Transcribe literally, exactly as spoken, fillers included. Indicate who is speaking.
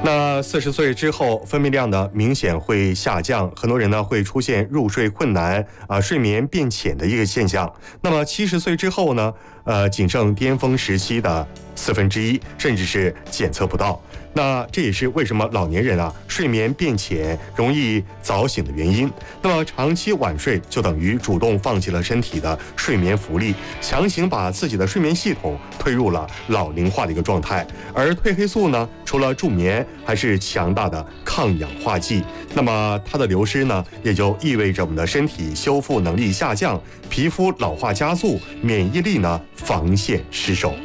Speaker 1: 那四十岁之后，分泌量呢明显会下降，很多人呢会出现入睡困难啊、睡眠变浅的一个现象。那么七十岁之后呢，呃，仅剩巅峰时期的四分之一，甚至是检测不到。那这也是为什么老年人啊睡眠变浅、容易早醒的原因。那么长期晚睡就等于主动放弃了身体的睡眠福利，强行把自己的睡眠系统推入了老龄化的一个状态。而褪黑素呢，除了助眠，还是强大的抗氧化剂。那么它的流失呢，也就意味着我们的身体修复能力下降，皮肤老化加速，免疫力呢防线失守。